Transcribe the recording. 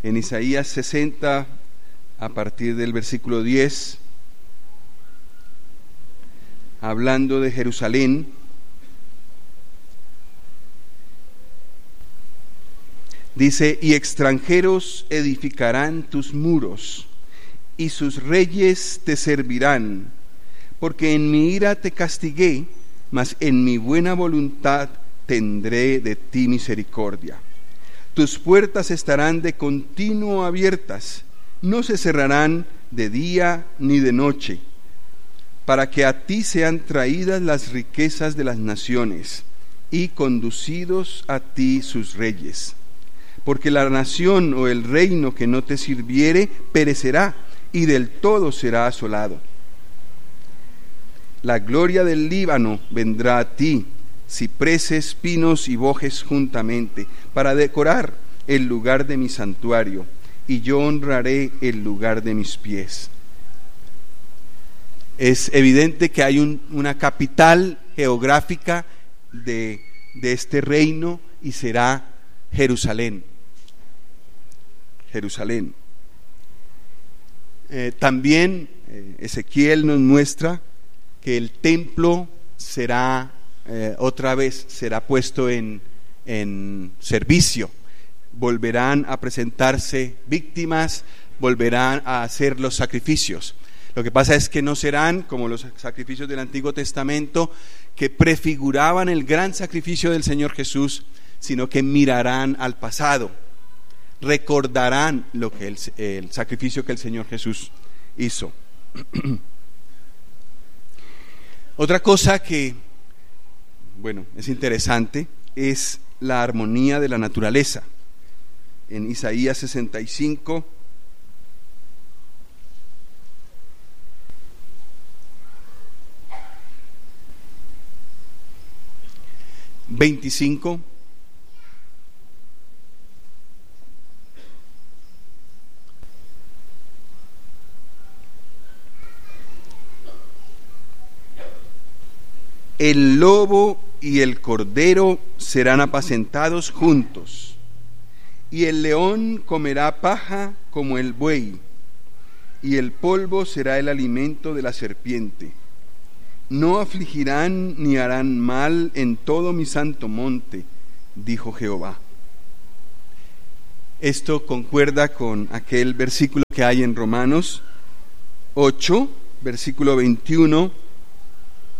En Isaías 60, a partir del versículo 10, hablando de Jerusalén, dice: y extranjeros edificarán tus muros, y sus reyes te servirán, porque en mi ira te castigué, mas en mi buena voluntad tendré de ti misericordia. Tus puertas estarán de continuo abiertas, no se cerrarán de día ni de noche, para que a ti sean traídas las riquezas de las naciones, y conducidos a ti sus reyes. Porque la nación o el reino que no te sirviere perecerá, y del todo será asolado. La gloria del Líbano vendrá a ti, cipreses, pinos y bojes juntamente, para decorar el lugar de mi santuario, y yo honraré el lugar de mis pies. Es evidente que hay una capital geográfica de este reino, y será Jerusalén. Jerusalén. También Ezequiel nos muestra que el templo será otra vez puesto en servicio. Volverán a presentarse víctimas, volverán a hacer los sacrificios. Lo que pasa es que no serán como los sacrificios del Antiguo Testamento, que prefiguraban el gran sacrificio del Señor Jesús, sino que mirarán al pasado, recordarán lo que el sacrificio que el Señor Jesús hizo. Otra cosa que, es interesante, es la armonía de la naturaleza. En Isaías 65, (25) el lobo y el cordero serán apacentados juntos, y el león comerá paja como el buey, y el polvo será el alimento de la serpiente. No afligirán ni harán mal en todo mi santo monte, dijo Jehová. Esto concuerda con aquel versículo que hay en Romanos 8, versículo 21,